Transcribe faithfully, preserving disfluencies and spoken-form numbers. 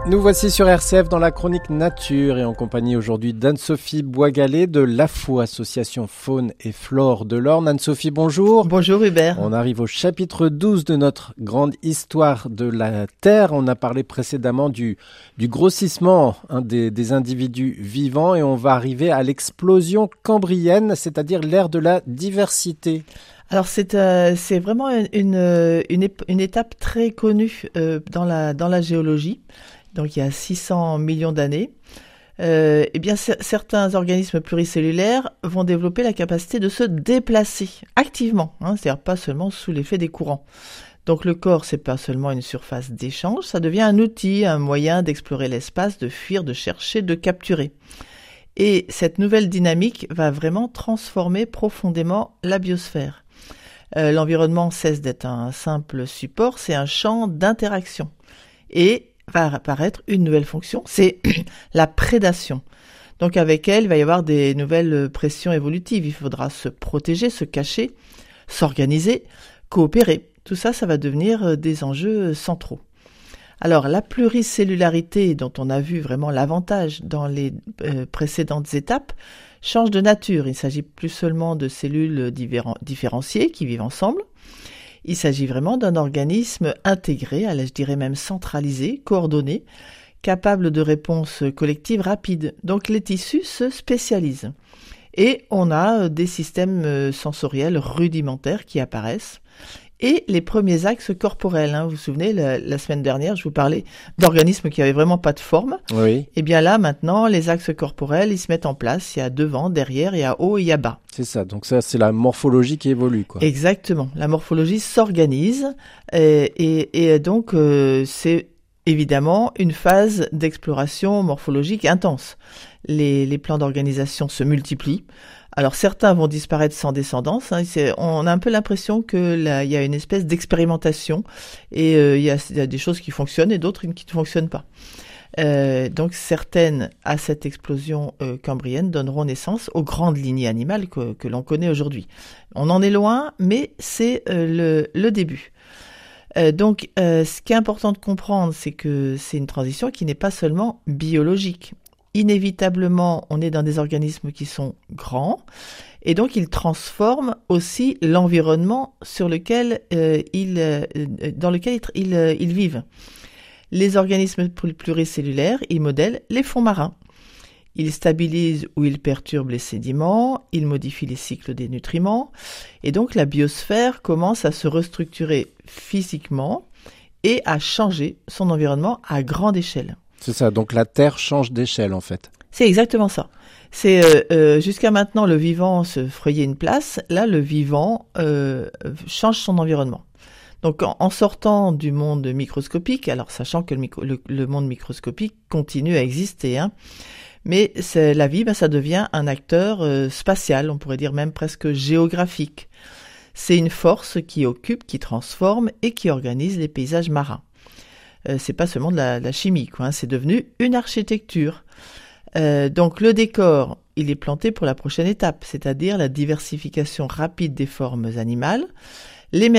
Nous voici sur R C F dans la chronique nature et en compagnie aujourd'hui d'Anne-Sophie Boisgalet de l'A F O, Association Faune et Flore de l'Orne. Anne-Sophie, bonjour. Bonjour Hubert. On arrive au chapitre douze de notre grande histoire de la Terre. On a parlé précédemment du, du grossissement hein, des, des individus vivants et on va arriver à l'explosion cambrienne, c'est-à-dire l'ère de la diversité. Alors c'est euh, c'est vraiment une, une une une étape très connue euh, dans la dans la géologie. Donc il y a six cents millions d'années. Euh, eh bien c- certains organismes pluricellulaires vont développer la capacité de se déplacer activement, hein, c'est-à-dire pas seulement sous l'effet des courants. Donc le corps, c'est pas seulement une surface d'échange, ça devient un outil, un moyen d'explorer l'espace, de fuir, de chercher, de capturer. Et cette nouvelle dynamique va vraiment transformer profondément la biosphère. Euh, l'environnement cesse d'être un simple support, c'est un champ d'interaction. Et va apparaître une nouvelle fonction, c'est la prédation. Donc avec elle, il va y avoir des nouvelles pressions évolutives. Il faudra se protéger, se cacher, s'organiser, coopérer. Tout ça, ça va devenir des enjeux centraux. Alors la pluricellularité dont on a vu vraiment l'avantage dans les euh, précédentes étapes change de nature. Il ne s'agit plus seulement de cellules différen- différenciées qui vivent ensemble. Il s'agit vraiment d'un organisme intégré, je dirais même centralisé, coordonné, capable de réponses collectives rapides. Donc les tissus se spécialisent. Et on a des systèmes sensoriels rudimentaires qui apparaissent. Et les premiers axes corporels, hein. Vous vous souvenez, la, la semaine dernière, je vous parlais d'organismes qui n'avaient vraiment pas de forme. Oui. Et bien là, maintenant, les axes corporels, ils se mettent en place. Il y a devant, derrière, il y a haut et il y a bas. C'est ça, donc ça c'est la morphologie qui évolue, quoi. Exactement, la morphologie s'organise et, et, et donc euh, c'est évidemment une phase d'exploration morphologique intense. Les, les plans d'organisation se multiplient. Alors certains vont disparaître sans descendance. Hein, c'est, on a un peu l'impression que là, il y a une espèce d'expérimentation et euh, il y a, il y a des choses qui fonctionnent et d'autres qui ne fonctionnent pas. Euh, donc certaines, à cette explosion euh, cambrienne, donneront naissance aux grandes lignées animales que, que l'on connaît aujourd'hui. On en est loin, mais c'est euh, le, le début. Euh, donc euh, ce qui est important de comprendre, c'est que c'est une transition qui n'est pas seulement biologique. Inévitablement, on est dans des organismes qui sont grands et donc ils transforment aussi l'environnement sur lequel euh, ils, euh, dans lequel ils, ils, ils vivent. Les organismes pluricellulaires, ils modèlent les fonds marins. Ils stabilisent ou ils perturbent les sédiments, ils modifient les cycles des nutriments et donc la biosphère commence à se restructurer physiquement et à changer son environnement à grande échelle. C'est ça, donc la Terre change d'échelle en fait. C'est exactement ça. C'est euh, euh, jusqu'à maintenant le vivant se frayait une place, là le vivant euh, change son environnement. Donc en, en sortant du monde microscopique, alors sachant que le, micro, le, le monde microscopique continue à exister, hein, mais c'est, la vie, ben, ça devient un acteur euh, spatial, on pourrait dire même presque géographique. C'est une force qui occupe, qui transforme et qui organise les paysages marins. Euh, c'est pas seulement de la, de la chimie, quoi, hein, c'est devenu une architecture. Euh, donc le décor, il est planté pour la prochaine étape, c'est-à-dire la diversification rapide des formes animales,